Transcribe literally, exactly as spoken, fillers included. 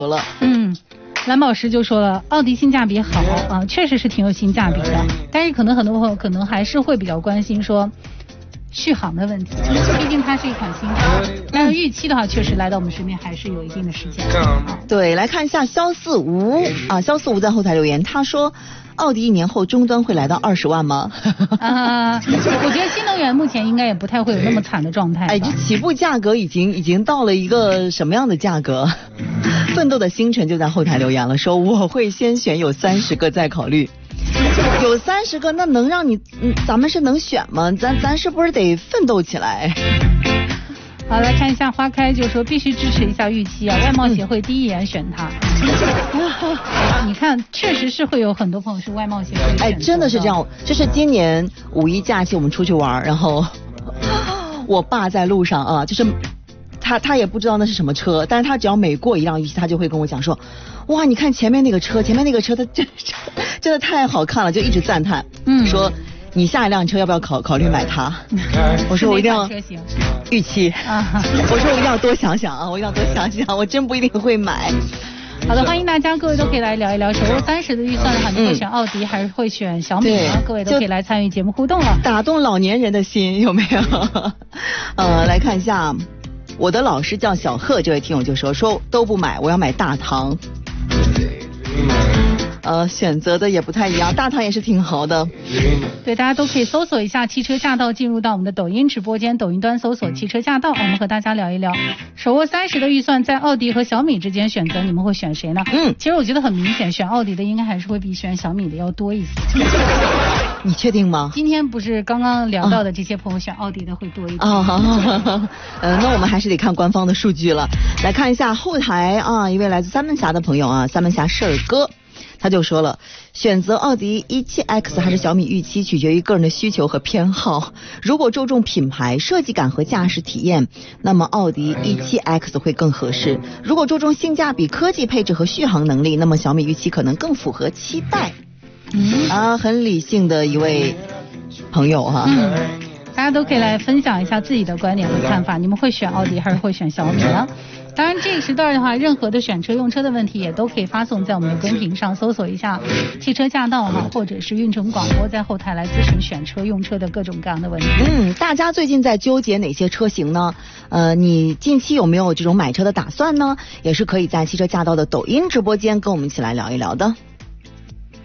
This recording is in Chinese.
了。 嗯。蓝宝石就说了，奥迪性价比好啊、呃，确实是挺有性价比的，但是可能很多朋友可能还是会比较关心说续航的问题，毕竟它是一款新车，但是预期的话，确实来到我们身边还是有一定的时间。 对，来看一下肖四吴啊，肖四吴在后台留言，他说。奥迪一年后终端会来到二十万吗？ 啊、呃，我觉得新能源目前应该也不太会有那么惨的状态。 哎，这起步价格已经已经到了一个什么样的价格？奋斗的星辰就在后台留言了，说我会先选有三十个再考虑。有三十个，那能让你，嗯，咱们是能选吗？咱咱是不是得奋斗起来？ 好，来看一下花开，就说必须支持一下预期啊，外贸协会第一眼选它。嗯、你看，确实是会有很多朋友是外贸协会选的。 哎，真的是这样。就是今年五一假期我们出去玩，然后我爸在路上啊，就是他他也不知道那是什么车，但是他只要每过一辆预期，他就会跟我讲说，哇，你看前面那个车，前面那个车，它真真的太好看了，就一直赞叹，嗯，说。你下一辆车要不要考考虑买它？我说我一定要预期啊！我说我一定要多想想啊！我一定要多想想，我真不一定会买。 好的，欢迎大家，各位都可以来聊一聊手握三十的预算的话，你会选奥迪还是会选小米呢？各位都可以来参与节目互动了， 打动老年人的心有没有？呃，来看一下，我的老师叫小贺，这位听友就说说都不买，我要买大唐。呃，选择的也不太一样，大唐也是挺好的。 对，大家都可以搜索一下汽车驾到，进入到我们的抖音直播间，抖音端搜索汽车驾到，我们和大家聊一聊，手握三十的预算，在奥迪和小米之间选择，你们会选谁呢？嗯，其实我觉得很明显，选奥迪的应该还是会比选小米的要多一些。 你确定吗？ 今天不是刚刚聊到的这些朋友选奥迪的会多一点。 哦，好好好，呃，那我们还是得看官方的数据了。来看一下后台啊，一位来自三门峡的朋友啊，三门峡事儿哥。他就说了，选择奥迪 一七 X 还是小米预期取决于个人的需求和偏好。如果注重品牌设计感和驾驶体验，那么奥迪 一七 X 会更合适。如果注重性价比、科技配置和续航能力，那么小米预期可能更符合期待。嗯啊，很理性的一位朋友哈、啊。 嗯，大家都可以来分享一下自己的观点和看法，你们会选奥迪还是会选小米呢？当然这个时段的话，任何的选车用车的问题也都可以发送在我们的公屏上，搜索一下汽车驾到哈，或者是运城广播，在后台来咨询选车用车的各种各样的问题。 嗯，大家最近在纠结哪些车型呢？呃，你近期有没有这种买车的打算呢？也是可以在汽车驾到的抖音直播间跟我们一起来聊一聊的。